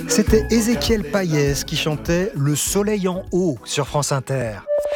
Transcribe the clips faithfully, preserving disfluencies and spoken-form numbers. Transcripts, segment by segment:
C'était Ézéchiel Payès qui chantait « Le soleil en haut » sur France Inter.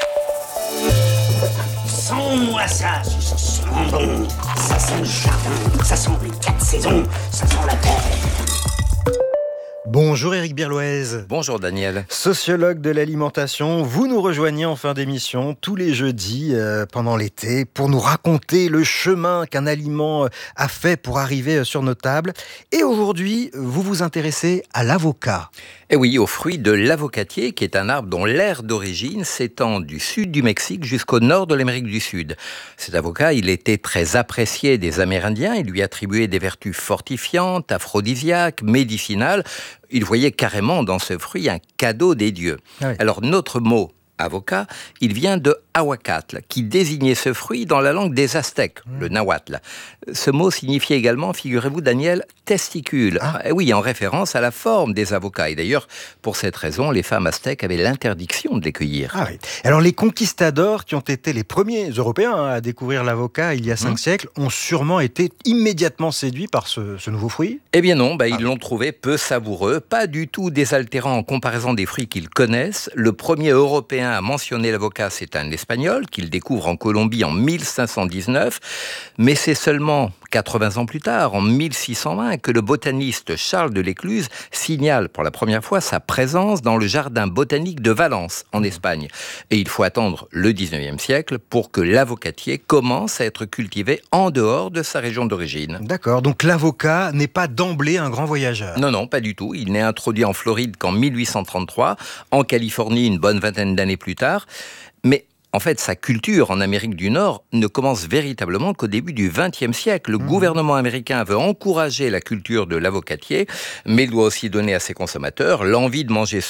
Sens-moi ça, ça sent bon. Ça sent le jardin, ça sent les quatre saisons, ça sent la terre. Bonjour Éric Birloez. Bonjour Daniel. Sociologue de l'alimentation, vous nous rejoignez en fin d'émission tous les jeudis euh, pendant l'été pour nous raconter le chemin qu'un aliment a fait pour arriver sur nos tables. Et aujourd'hui, vous vous intéressez à l'avocat. Eh oui, au fruit de l'avocatier, qui est un arbre dont l'aire d'origine s'étend du sud du Mexique jusqu'au nord de l'Amérique du Sud. Cet avocat, il était très apprécié des Amérindiens. Il lui attribuait des vertus fortifiantes, aphrodisiaques, médicinales. Il voyait carrément dans ce fruit un cadeau des dieux. Ah oui. Alors notre mot avocat, il vient de ahuacatl, qui désignait ce fruit dans la langue des Aztèques, mmh. le nahuatl. Ce mot signifiait également, figurez-vous Daniel, testicule. Ah. Et oui, en référence à la forme des avocats. Et d'ailleurs, pour cette raison, les femmes aztèques avaient l'interdiction de les cueillir. Ah oui. Alors les conquistadors, qui ont été les premiers Européens à découvrir l'avocat il y a cinq mmh. siècles, ont sûrement été immédiatement séduits par ce, ce nouveau fruit ? Eh bien non, bah, ah. ils l'ont trouvé peu savoureux, pas du tout désaltérant en comparaison des fruits qu'ils connaissent. Le premier Européen à mentionner l'avocat, c'est un Espagnol qu'il découvre en Colombie en mille cinq cent dix-neuf, mais c'est seulement quatre-vingts ans plus tard, en mille six cent vingt, que le botaniste Charles de l'Écluse signale pour la première fois sa présence dans le jardin botanique de Valence, en Espagne. Et il faut attendre le dix-neuvième siècle pour que l'avocatier commence à être cultivé en dehors de sa région d'origine. D'accord, donc l'avocat n'est pas d'emblée un grand voyageur. Non, non, pas du tout. Il n'est introduit en Floride qu'en mille huit cent trente-trois, en Californie une bonne vingtaine d'années plus tard. Mais en fait, sa culture en Amérique du Nord ne commence véritablement qu'au début du vingtième siècle. Le mmh. gouvernement américain veut encourager la culture de l'avocatier, mais il doit aussi donner à ses consommateurs l'envie de manger